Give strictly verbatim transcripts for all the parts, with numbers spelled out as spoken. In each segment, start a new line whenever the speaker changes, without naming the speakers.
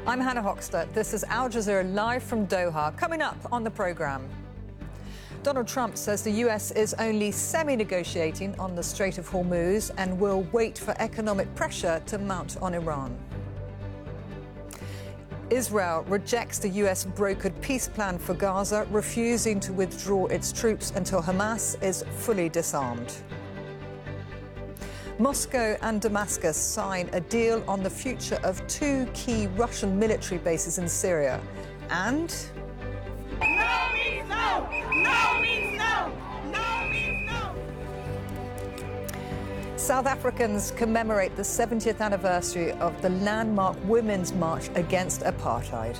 I'm Hannah Hochstadt. This is Al Jazeera live from Doha. Coming up on the programme, Donald Trump says the U S is only semi-negotiating on the Strait of Hormuz and will wait for economic pressure to mount on Iran. Israel rejects the U S-brokered peace plan for Gaza, refusing to withdraw its troops until Hamas is fully disarmed. Moscow and Damascus sign a deal on the future of two key Russian military bases in Syria. And
no means no! No means no! No means no!
South Africans commemorate the seventieth anniversary of the landmark Women's March against apartheid.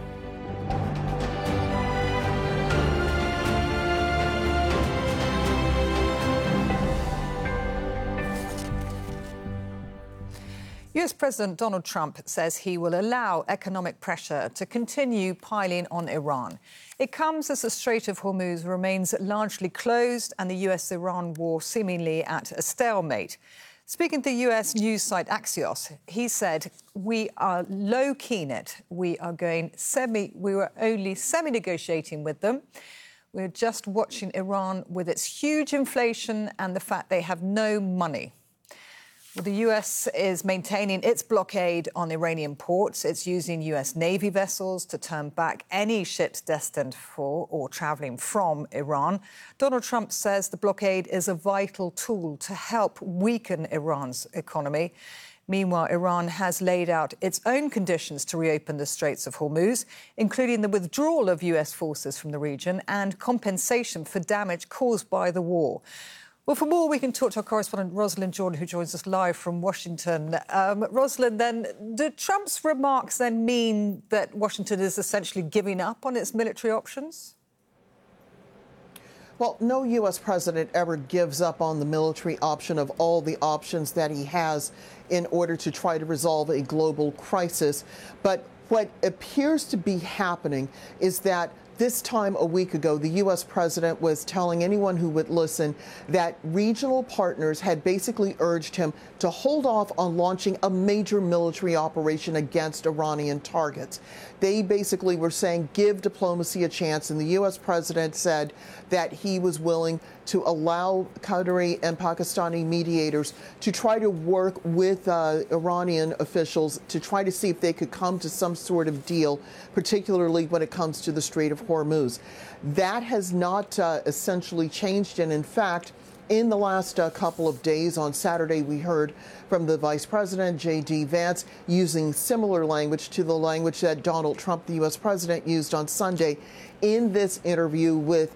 U S President Donald Trump says he will allow economic pressure to continue piling on Iran. It comes as the Strait of Hormuz remains largely closed and the U S-Iran war seemingly at a stalemate. Speaking to the U S news site Axios, he said, "We are low-key in it. We are going semi. We were only semi-negotiating with them. We're just watching Iran with its huge inflation and the fact they have no money." Well, the U S is maintaining its blockade on Iranian ports. It's using U S Navy vessels to turn back any ships destined for or travelling from Iran. Donald Trump says the blockade is a vital tool to help weaken Iran's economy. Meanwhile, Iran has laid out its own conditions to reopen the Straits of Hormuz, including the withdrawal of U S forces from the region and compensation for damage caused by the war. Well, for more, we can talk to our correspondent Rosalind Jordan, who joins us live from Washington. Um, Rosalind, then, do Trump's remarks then mean that Washington is essentially giving up on its military options?
Well, no U S president ever gives up on the military option of all the options that he has in order to try to resolve a global crisis. But what appears to be happening is that this time a week ago, the U S president was telling anyone who would listen that regional partners had basically urged him to hold off on launching a major military operation against Iranian targets. They basically were saying, give diplomacy a chance. And the U S president said that he was willing to allow Qatari and Pakistani mediators to try to work with uh, Iranian officials to try to see if they could come to some sort of deal, particularly when it comes to the Strait of Hormuz. That has not uh, essentially changed. And in fact, in the last uh, couple of days, on Saturday, we heard from the Vice President, J D Vance, using similar language to the language that Donald Trump, the U S president, used on Sunday in this interview with